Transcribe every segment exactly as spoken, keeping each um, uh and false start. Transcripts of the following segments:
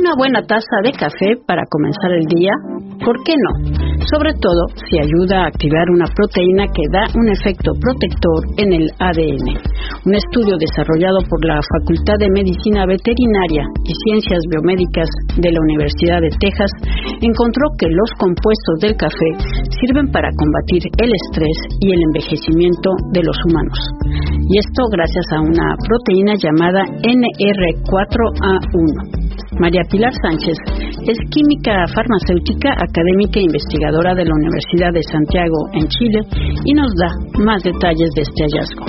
Una buena taza de café para comenzar el día, ¿por qué no? Sobre todo si ayuda a activar una proteína que da un efecto protector en el A D N. Un estudio desarrollado por la Facultad de Medicina Veterinaria y Ciencias Biomédicas de la Universidad de Texas encontró que los compuestos del café sirven para combatir el estrés y el envejecimiento de los humanos. Y esto gracias a una proteína llamada N R cuatro A uno. María Pilar Sánchez es química farmacéutica, académica e investigadora de la Universidad de Santiago en Chile y nos da más detalles de este hallazgo.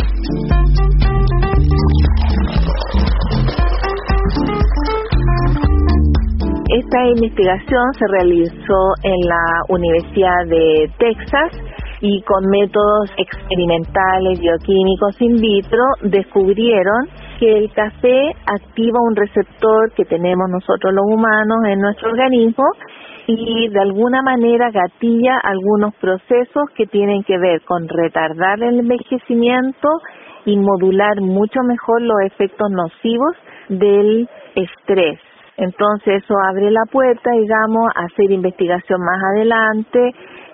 Esta investigación se realizó en la Universidad de Texas y con métodos experimentales bioquímicos in vitro descubrieron que el café activa un receptor que tenemos nosotros los humanos en nuestro organismo y de alguna manera gatilla algunos procesos que tienen que ver con retardar el envejecimiento y modular mucho mejor los efectos nocivos del estrés. Entonces eso abre la puerta, digamos, a hacer investigación más adelante,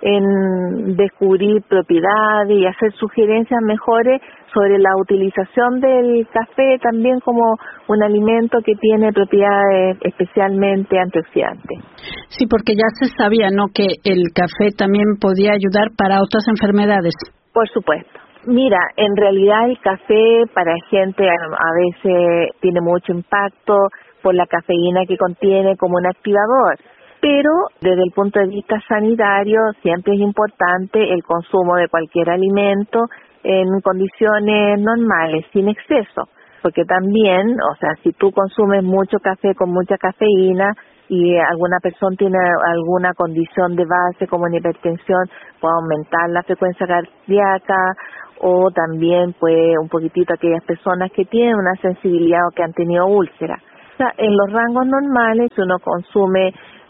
en descubrir propiedades y hacer sugerencias mejores sobre la utilización del café también como un alimento que tiene propiedades especialmente antioxidantes. Sí, porque ya se sabía, ¿no?, que el café también podía ayudar para otras enfermedades. Por supuesto. Mira, en realidad el café para gente a veces tiene mucho impacto por la cafeína que contiene como un activador. Pero desde el punto de vista sanitario siempre es importante el consumo de cualquier alimento en condiciones normales, sin exceso, porque también, o sea, si tú consumes mucho café con mucha cafeína y alguna persona tiene alguna condición de base como una hipertensión, puede aumentar la frecuencia cardíaca o también pues un poquitito aquellas personas que tienen una sensibilidad o que han tenido úlceras. O sea, en los rangos normales, si uno consume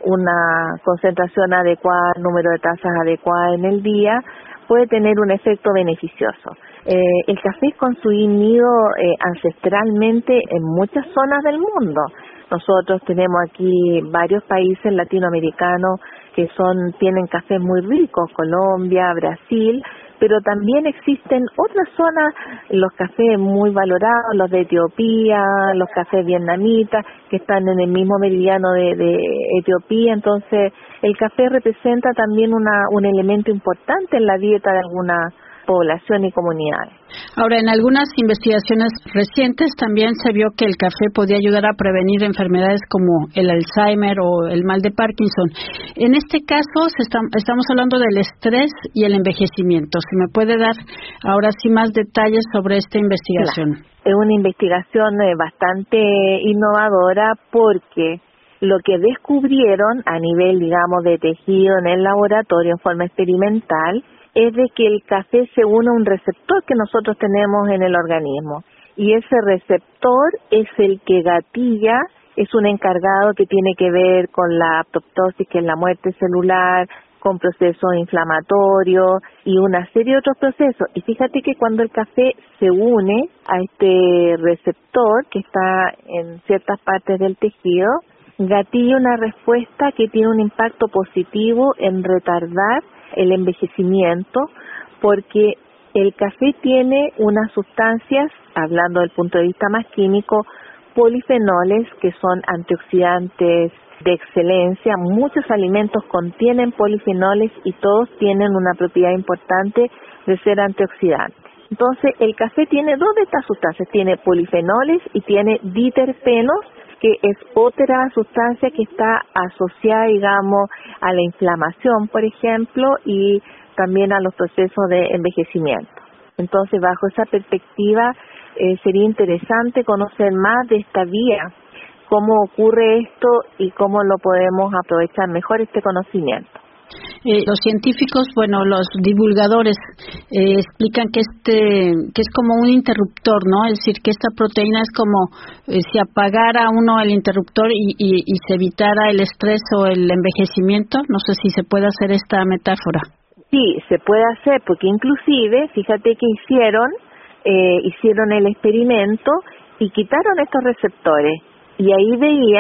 una concentración adecuada, número de tazas adecuada en el día, puede tener un efecto beneficioso. Eh, el café es consumido eh, ancestralmente en muchas zonas del mundo. Nosotros tenemos aquí varios países latinoamericanos que son tienen cafés muy ricos, Colombia, Brasil, pero también existen otras zonas, los cafés muy valorados, los de Etiopía, los cafés vietnamitas, que están en el mismo meridiano de, de Etiopía. Entonces, el café representa también una, un elemento importante en la dieta de algunas poblaciones y comunidades. Ahora, en algunas investigaciones recientes también se vio que el café podía ayudar a prevenir enfermedades como el Alzheimer o el mal de Parkinson. En este caso, se está, estamos hablando del estrés y el envejecimiento. ¿Se me puede dar ahora sí más detalles sobre esta investigación? Claro. Es una investigación eh, bastante innovadora porque lo que descubrieron a nivel, digamos, de tejido en el laboratorio en forma experimental es de que el café se une a un receptor que nosotros tenemos en el organismo. Y ese receptor es el que gatilla, es un encargado que tiene que ver con la apoptosis, que es la muerte celular, con procesos inflamatorios y una serie de otros procesos. Y fíjate que cuando el café se une a este receptor que está en ciertas partes del tejido, gatilla una respuesta que tiene un impacto positivo en retardar el envejecimiento, porque el café tiene unas sustancias, hablando del punto de vista más químico, polifenoles, que son antioxidantes de excelencia. Muchos alimentos contienen polifenoles y todos tienen una propiedad importante de ser antioxidantes. Entonces, el café tiene dos de estas sustancias, tiene polifenoles y tiene diterpenos, que es otra sustancia que está asociada, digamos, a la inflamación, por ejemplo, y también a los procesos de envejecimiento. Entonces, bajo esa perspectiva, eh, sería interesante conocer más de esta vía, cómo ocurre esto y cómo lo podemos aprovechar mejor este conocimiento. Eh, los científicos, bueno, los divulgadores eh, explican que este que es como un interruptor, ¿no? Es decir, que esta proteína es como eh, si apagara uno el interruptor y, y, y se evitara el estrés o el envejecimiento. No sé si se puede hacer esta metáfora. Sí, se puede hacer, porque inclusive, fíjate que hicieron eh, hicieron el experimento y quitaron estos receptores. Y ahí veían que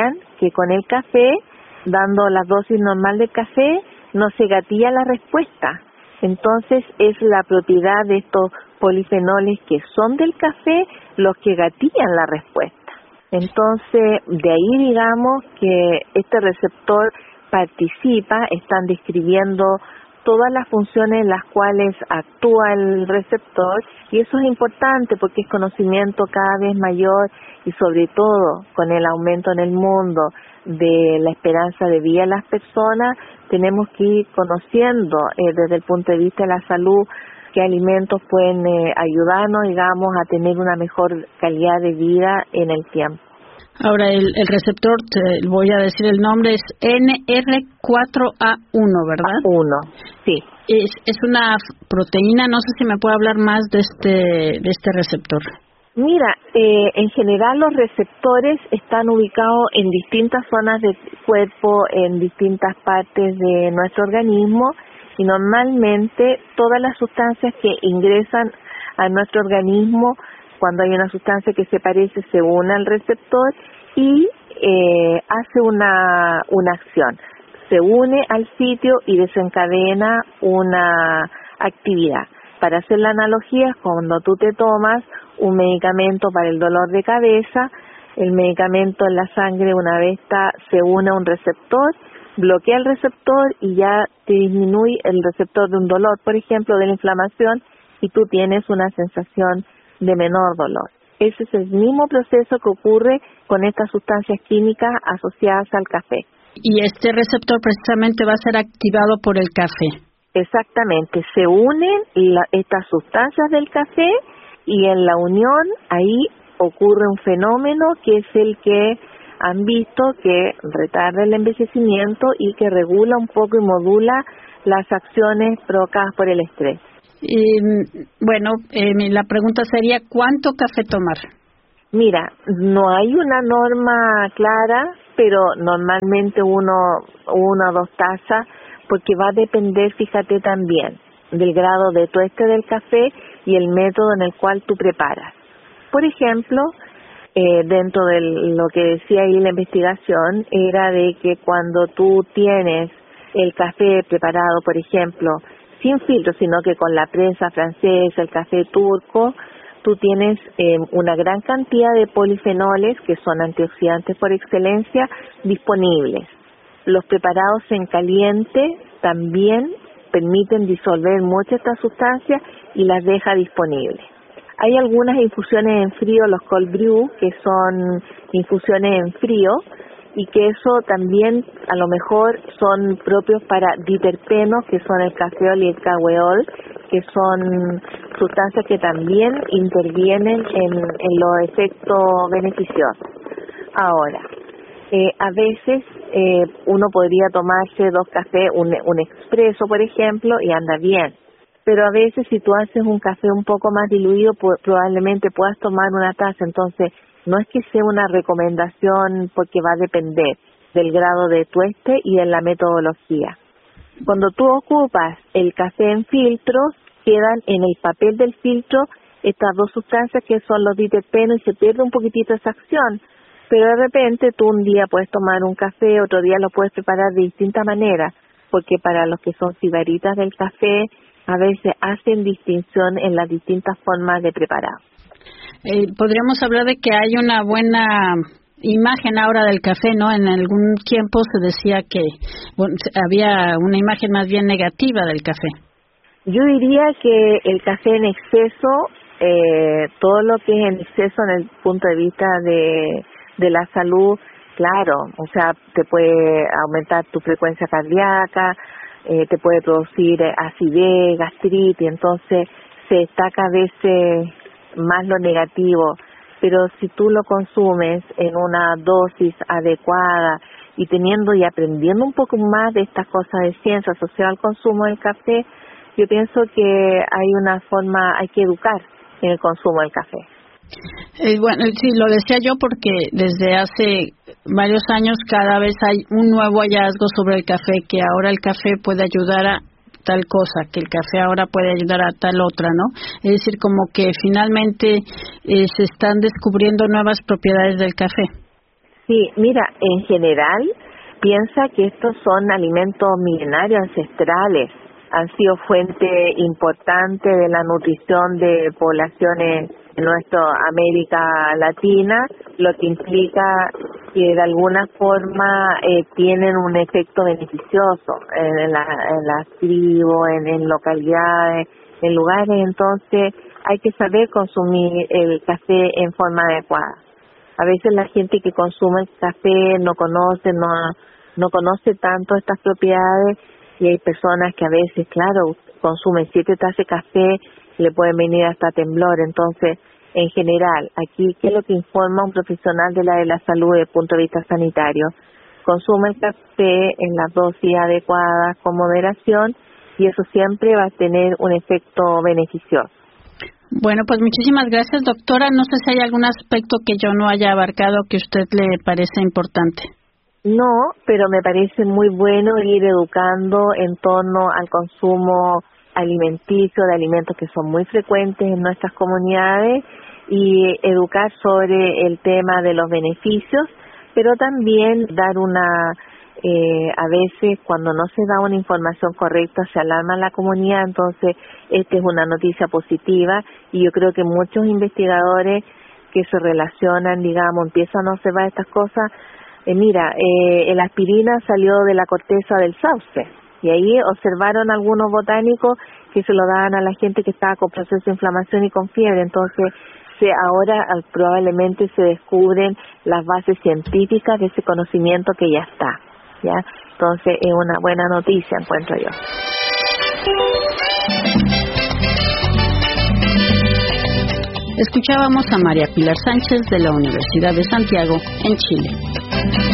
que con el café, dando la dosis normal del café, no se gatilla la respuesta. Entonces es la propiedad de estos polifenoles que son del café los que gatillan la respuesta. Entonces, de ahí digamos que este receptor participa, están describiendo todas las funciones en las cuales actúa el receptor, y eso es importante porque es conocimiento cada vez mayor, y sobre todo con el aumento en el mundo de la esperanza de vida de las personas, tenemos que ir conociendo eh, desde el punto de vista de la salud qué alimentos pueden eh, ayudarnos, digamos, a tener una mejor calidad de vida en el tiempo. Ahora, el, el receptor, te voy a decir el nombre, es N R cuatro A uno, ¿verdad? uno, sí. Es, es una proteína, no sé si me puede hablar más de este, de este receptor. Mira, eh, en general los receptores están ubicados en distintas zonas del cuerpo, en distintas partes de nuestro organismo, y normalmente todas las sustancias que ingresan a nuestro organismo, cuando hay una sustancia que se parece, se une al receptor y eh, hace una, una acción. Se une al sitio y desencadena una actividad. Para hacer la analogía, cuando tú te tomas un medicamento para el dolor de cabeza, el medicamento en la sangre, una vez está, se une a un receptor, bloquea el receptor y ya te disminuye el receptor de un dolor, por ejemplo, de la inflamación, y tú tienes una sensación de menor dolor. Ese es el mismo proceso que ocurre con estas sustancias químicas asociadas al café. Y este receptor precisamente va a ser activado por el café. Exactamente, se unen la, estas sustancias del café, y en la unión ahí ocurre un fenómeno que es el que han visto que retarda el envejecimiento y que regula un poco y modula las acciones provocadas por el estrés. Y, bueno, eh, la pregunta sería, ¿cuánto café tomar? Mira, no hay una norma clara, pero normalmente uno, una o dos tazas, porque va a depender, fíjate también, del grado de tueste del café y el método en el cual tú preparas. Por ejemplo, eh, dentro de lo que decía ahí la investigación, era de que cuando tú tienes el café preparado, por ejemplo, sin filtro, sino que con la prensa francesa, el café turco, tú tienes eh, una gran cantidad de polifenoles, que son antioxidantes por excelencia, disponibles. Los preparados en caliente también permiten disolver muchas de estas sustancias y las deja disponibles. Hay algunas infusiones en frío, los cold brew, que son infusiones en frío, y que eso también a lo mejor son propios para diterpenos, que son el cafeol y el caweol, que son sustancias que también intervienen en, en los efectos beneficiosos. Ahora, eh, a veces eh, uno podría tomarse dos cafés, un, un expreso, por ejemplo, y anda bien. Pero a veces si tú haces un café un poco más diluido, pues, probablemente puedas tomar una taza. Entonces, no es que sea una recomendación, porque va a depender del grado de tueste y de la metodología. Cuando tú ocupas el café en filtro, quedan en el papel del filtro estas dos sustancias que son los diterpenos, y se pierde un poquitito esa acción. Pero de repente tú un día puedes tomar un café, otro día lo puedes preparar de distinta manera, porque para los que son sibaritas del café, a veces hacen distinción en las distintas formas de preparar. Eh, podríamos hablar de que hay una buena imagen ahora del café, ¿no? En algún tiempo se decía que bueno, había una imagen más bien negativa del café. Yo diría que el café en exceso, eh, todo lo que es en exceso en el punto de vista de, de la salud, claro, o sea, te puede aumentar tu frecuencia cardíaca, eh, te puede producir acidez, gastritis, entonces se destaca a veces más lo negativo, pero si tú lo consumes en una dosis adecuada y teniendo y aprendiendo un poco más de estas cosas de ciencia asociadas al consumo del café, yo pienso que hay una forma, hay que educar en el consumo del café. Eh, bueno, sí, lo decía yo porque desde hace varios años cada vez hay un nuevo hallazgo sobre el café, que ahora el café puede ayudar a tal cosa, que el café ahora puede ayudar a tal otra, ¿no? Es decir, como que finalmente eh, se están descubriendo nuevas propiedades del café. Sí, mira, en general piensa que estos son alimentos milenarios ancestrales, han sido fuente importante de la nutrición de poblaciones en nuestra América Latina, lo que implica que de alguna forma eh, tienen un efecto beneficioso en la, en las tribus, en, en localidades, en lugares. Entonces hay que saber consumir el café en forma adecuada. A veces la gente que consume el café no conoce, no, no conoce tanto estas propiedades, y hay personas que a veces, claro, consumen siete tazas de café, le pueden venir hasta temblor. Entonces, en general, aquí, ¿qué es lo que informa un profesional de la de la salud desde el punto de vista sanitario? Consume el café en las dosis adecuadas, con moderación, y eso siempre va a tener un efecto beneficioso. Bueno, pues muchísimas gracias, doctora. No sé si hay algún aspecto que yo no haya abarcado que a usted le parece importante. No, pero me parece muy bueno ir educando en torno al consumo alimenticio de alimentos que son muy frecuentes en nuestras comunidades y educar sobre el tema de los beneficios, pero también dar una, eh, a veces cuando no se da una información correcta se alarma la comunidad. Entonces esta es una noticia positiva y yo creo que muchos investigadores que se relacionan, digamos, empiezan a observar estas cosas. Eh, mira, eh, la aspirina salió de la corteza del sauce y ahí observaron algunos botánicos que se lo daban a la gente que estaba con proceso de inflamación y con fiebre. Entonces, se, ahora probablemente se descubren las bases científicas de ese conocimiento que ya está, ¿ya? Entonces, es una buena noticia, encuentro yo. Escuchábamos a María Pilar Sánchez de la Universidad de Santiago, en Chile.